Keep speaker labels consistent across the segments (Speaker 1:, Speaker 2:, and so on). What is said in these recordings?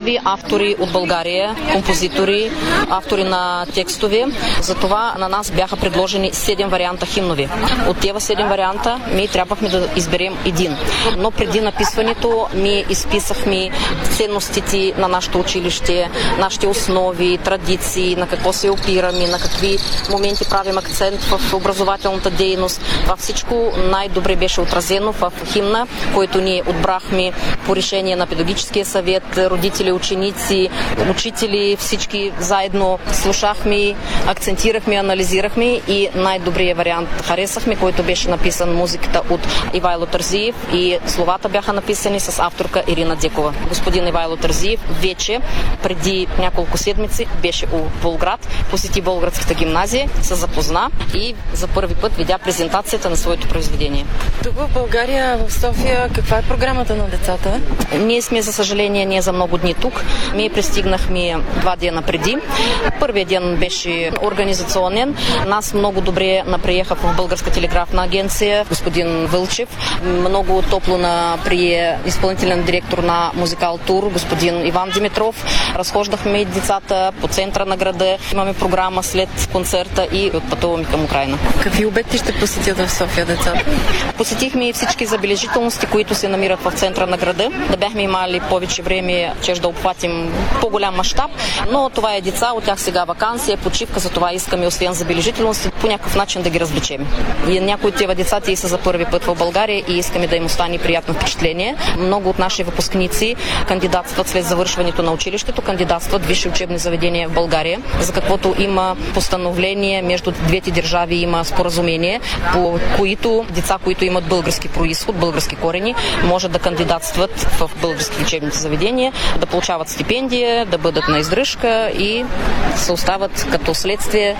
Speaker 1: първи автори от България, композитори, автори на текстове. Затова на нас бяха предложени 7 варианта химнови. От тези 7 варианта ми трябвахме да изберем един. Но преди написването ми изписахме ценностите на нашето училище, нашите основи, традиции, на какво се опираме, на какви моменти правим акцент в образователната дейност. Това всичко най-добре беше отразено в химна, който ние отбрахме по решение на педагогическия съвет, родители, ученици, учители, всички заедно слушахме, акцентирахме, анализирахме и най-добрият вариант харесахме, който беше написан музиката от Ивайло Терзиев и словата бяха написани с авторка Ирина Декова. Господин Ивайло Терзиев вече преди няколко седмици беше у Болград, посети Болградската гимназия, се запозна и за първи път видя презентацията на своето произведение.
Speaker 2: Тук в България, в София, каква е програмата на децата?
Speaker 1: Ние сме, за съжаление, не за много дни тук. Ние пристигнахме 2 дена преди. Първият ден беше организационен. Нас много добре наприеха в Българска телеграфна агенция господин Вълчев. Много топло наприе изпълнителен директор на Музикал Тур, господин Иван Димитров. Разхождахме децата по центъра на града. Имаме програма след концерта и отпътуваме към Украйна.
Speaker 2: Какви обекти ще посетят в София децата?
Speaker 1: Посетихме всички забележителности, които се намират в центъра на града. Да бяхме имали повече време, чеж да обхватим по-голям мащаб, но това е деца, от тях сега вакансия, почивка, за това искаме освен забележителности по някакъв начин да ги развлечем. И някои от тези деца са за първи път в България и искаме да им остане приятно впечатление. Много от наши выпускници кандидатстват след завършването на училището, кандидатстват висши учебни заведения в България, за каквото има постановление между двете държави, има споразумение, по които деца, които имат български происход, български корени, може да кандидатстват в български учебните заведения, да получават стипендия, да бъдат на издръжка и се остават като следствие,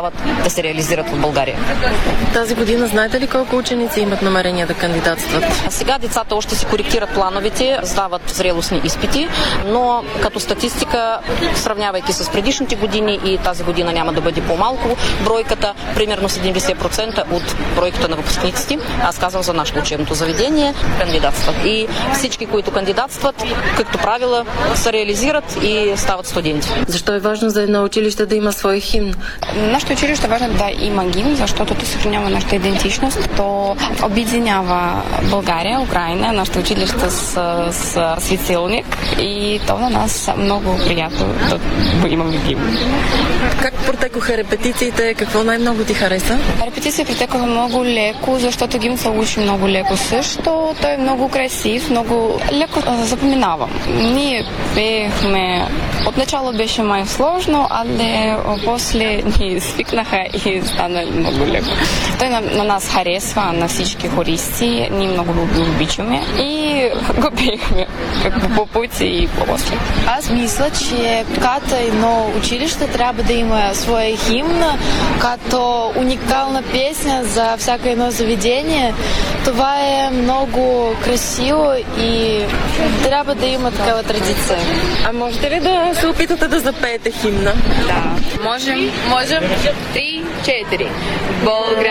Speaker 1: да се реализират в България.
Speaker 2: Тази година знаете ли колко ученици имат намерение да кандидатстват?
Speaker 1: Сега децата още си коректират плановете, сдават зрелостни изпити, но като статистика, сравнявайки с предишните години и тази година няма да бъде по-малко, бройката примерно 70% от бройката на выпускниците, аз казвам за нашето учебното заведение, кандидатстват. И всички, които кандидатстват, както правило, се реализират и стават студенти.
Speaker 2: Защо е важно за едно училище да има свой химн?
Speaker 3: Нашето училище е важно да има гимн, защото то съхранява нашата идентичност, то обединява България, Украина, нашето училище с светилник и то на нас много приятно да имаме гимн.
Speaker 2: Как протекоха репетициите? Какво най-много ти хареса?
Speaker 3: Репетиции протекоха много леко, защото гимн се учи много леко също. Той е много красив, много леко запоминавам. Ние пеехме. Отначало беше май сложно, але после ни свикнаха и стана много леко. Той на нас харесва, на всички хористи. Ние много обичаме и го пеехме по пъти и после.
Speaker 4: Аз мисля, че като едно училище трябва да има своя химн, като уникална песня за всяко едно заведение. Това е много красиво и трябва да има такава традиция.
Speaker 2: А можете ли да се опитате да запеете химна?
Speaker 3: Да. Можем. 3, 4. Болград.